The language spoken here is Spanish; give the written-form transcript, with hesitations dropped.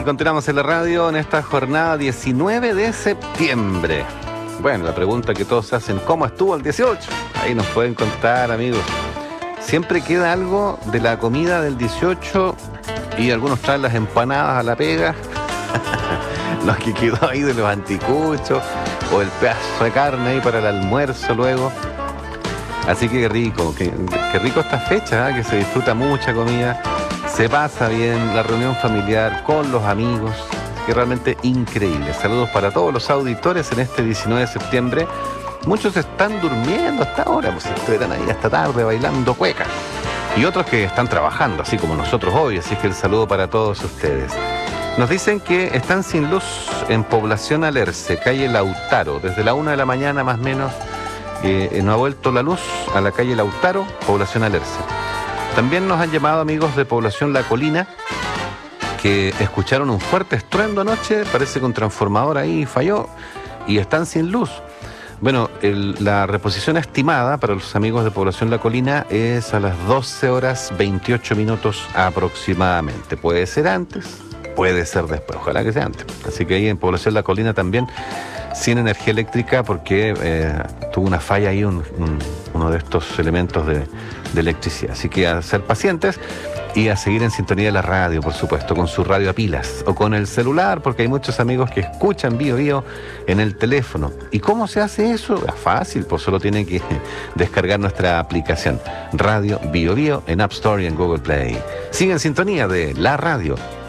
continuamos en la radio en esta jornada 19 de septiembre. Bueno, la pregunta que todos hacen, ¿cómo estuvo el 18? Ahí nos pueden contar, amigos. Siempre queda algo de la comida del 18 y algunos traen las empanadas a la pega. Lo que quedó ahí de los anticuchos o el pedazo de carne ahí para el almuerzo luego. Así que qué rico esta fecha, ¿eh? Que se disfruta mucha comida, se pasa bien, la reunión familiar con los amigos, que realmente increíble. Saludos para todos los auditores en este 19 de septiembre. Muchos están durmiendo hasta ahora, pues estuvieran ahí hasta tarde bailando cueca. Y otros que están trabajando, así como nosotros hoy, así que el saludo para todos ustedes. Nos dicen que están sin luz en Población Alerce, calle Lautaro, desde la 1 de la mañana más o menos. No ha vuelto la luz a la calle Lautaro, Población Alerce. También nos han llamado amigos de Población La Colina, que escucharon un fuerte estruendo anoche, parece que un transformador ahí falló y están sin luz. Bueno, la reposición estimada para los amigos de Población La Colina es a las 12 horas 28 minutos aproximadamente. Puede ser antes, puede ser después, ojalá que sea antes. Así que ahí en Población La Colina también sin energía eléctrica porque tuvo una falla ahí uno de estos elementos de electricidad. Así que a ser pacientes y a seguir en sintonía de la radio, por supuesto, con su radio a pilas o con el celular, porque hay muchos amigos que escuchan Bio Bio en el teléfono. ¿Y cómo se hace eso? Es fácil, pues solo tienen que descargar nuestra aplicación Radio Bio Bio en App Store y en Google Play. Sigue en sintonía de la radio.